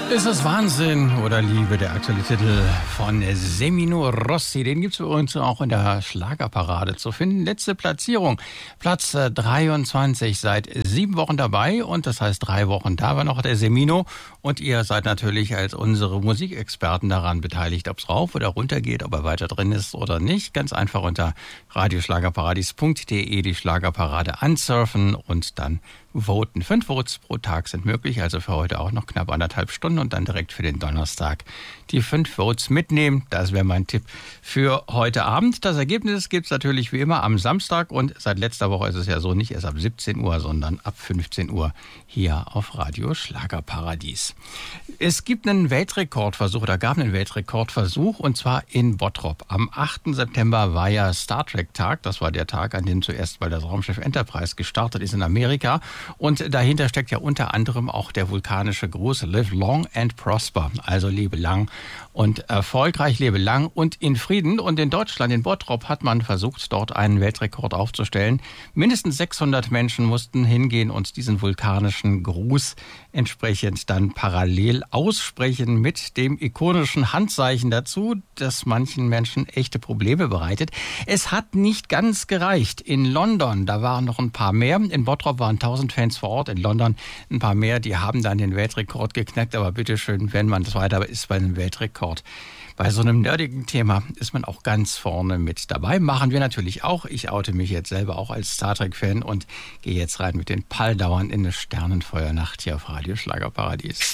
Ist es Wahnsinn oder Liebe, der aktuelle Titel von Semino Rossi. Den gibt es für uns auch in der Schlagerparade zu finden. Letzte Platzierung, Platz 23, seit 7 Wochen dabei und das heißt 3 Wochen da war noch der Semino. Und ihr seid natürlich als unsere Musikexperten daran beteiligt, ob es rauf oder runter geht, ob er weiter drin ist oder nicht. Ganz einfach unter radioschlagerparadies.de die Schlagerparade ansurfen und dann voten. 5 Votes pro Tag sind möglich, also für heute auch noch knapp 1,5 Stunden und dann direkt für den Donnerstag die 5 Votes mitnehmen. Das wäre mein Tipp für heute Abend. Das Ergebnis gibt es natürlich wie immer am Samstag und seit letzter Woche ist es ja so nicht erst ab 17 Uhr, sondern ab 15 Uhr hier auf Radio Schlagerparadies. Es gibt einen Weltrekordversuch, oder gab einen Weltrekordversuch und zwar in Bottrop. Am 8. September war ja Star Trek Tag. Das war der Tag, an dem zuerst mal das Raumschiff Enterprise gestartet ist in Amerika. Und dahinter steckt ja unter anderem auch der vulkanische Gruß Live Long and Prosper, also lebe lang und erfolgreich, lebe lang und in Frieden. Und in Deutschland, in Bottrop, hat man versucht, dort einen Weltrekord aufzustellen. Mindestens 600 Menschen mussten hingehen und diesen vulkanischen Gruß entsprechend dann parallel aussprechen mit dem ikonischen Handzeichen dazu, das manchen Menschen echte Probleme bereitet. Es hat nicht ganz gereicht. In London, da waren noch ein paar mehr. In Bottrop waren 1000 Fans vor Ort, in London ein paar mehr. Die haben dann den Weltrekord geknackt. Aber bitteschön, wenn man das weiter ist bei einem Weltrekord. Bei so einem nerdigen Thema ist man auch ganz vorne mit dabei. Machen wir natürlich auch. Ich oute mich jetzt selber auch als Star Trek-Fan und gehe jetzt rein mit den Palldauern in eine Sternenfeuernacht hier auf Radio Schlagerparadies.